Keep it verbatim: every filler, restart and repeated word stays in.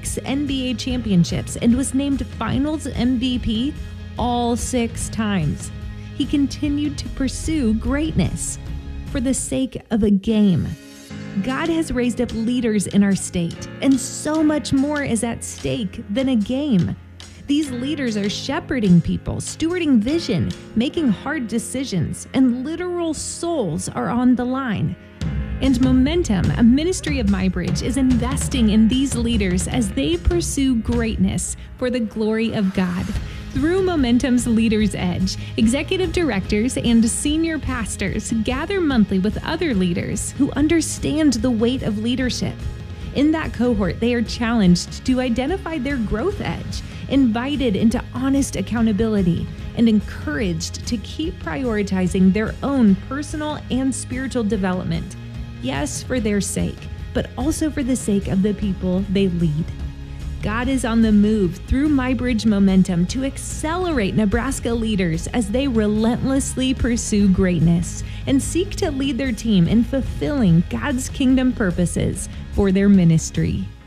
six N B A championships and was named Finals M V P all six times. He continued to pursue greatness for the sake of a game. God has raised up leaders in our state, and so much more is at stake than a game. These leaders are shepherding people, stewarding vision, making hard decisions, and literal souls are on the line. And Momentum, a ministry of MyBridge, is investing in these leaders as they pursue greatness for the glory of God. Through Momentum's Leaders Edge, executive directors and senior pastors gather monthly with other leaders who understand the weight of leadership. In that cohort, they are challenged to identify their growth edge, invited into honest accountability, and encouraged to keep prioritizing their own personal and spiritual development. Yes, for their sake, but also for the sake of the people they lead. God is on the move through MyBridge Momentum to accelerate Nebraska leaders as they relentlessly pursue greatness and seek to lead their team in fulfilling God's kingdom purposes for their ministry.